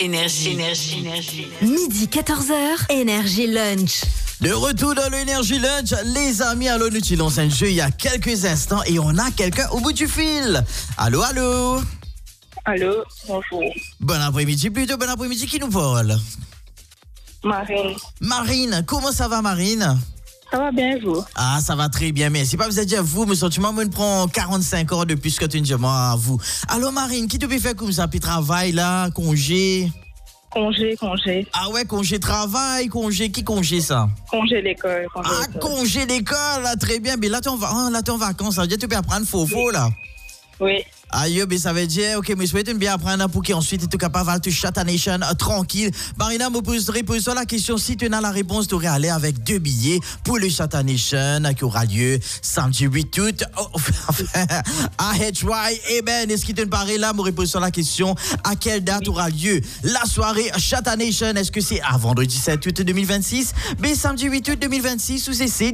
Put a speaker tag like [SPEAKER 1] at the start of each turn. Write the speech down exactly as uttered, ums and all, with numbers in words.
[SPEAKER 1] Énergie, énergie, énergie.
[SPEAKER 2] Midi quatorze heures, Énergie Lunch.
[SPEAKER 3] De retour dans l'Énergie Lunch, les amis, allô, nous tu lances un jeu il y a quelques instants et on a quelqu'un au bout du fil. Allô, allô.
[SPEAKER 4] Allô, bonjour.
[SPEAKER 3] Bon après-midi, plutôt bon après-midi, qui nous parle?
[SPEAKER 4] Marine.
[SPEAKER 3] Marine, comment ça va, Marine?
[SPEAKER 4] Ça va bien, vous?
[SPEAKER 3] Ah, ça va très bien, merci. Pas vous êtes dit à vous, mais sentiment, me prend quarante-cinq heures de plus que tu ne dis à vous. Allô, Marine, qui te peut faire comme ça? Puis travail, là, congé?
[SPEAKER 4] Congé, congé.
[SPEAKER 3] Ah ouais, congé travail, congé, qui congé ça?
[SPEAKER 4] Congé l'école. Congé
[SPEAKER 3] Ah,
[SPEAKER 4] l'école.
[SPEAKER 3] congé l'école, là, très bien. Mais là, tu es en, va- ah, là, t'es en vacances, ça veut dire que tu peux apprendre faux faux, là.
[SPEAKER 4] Oui.
[SPEAKER 3] Aïe, mais ça veut dire, ok, mais je souhaite bien apprendre pour qu'ensuite tu es capable de Chata Nation euh, tranquille. Marina me poserait pose la question, si tu as la réponse, tu aurais allé avec deux billets pour le Chata Nation euh, qui aura lieu samedi huit août oh, enfin, à H Y. Eh ben, est-ce qu'il te paraît là, me répond sur la question, à quelle date aura lieu la soirée Chata Nation? Est-ce que c'est à vendredi sept août deux mille vingt-six, mais samedi huit août deux mille vingt-six ou c'est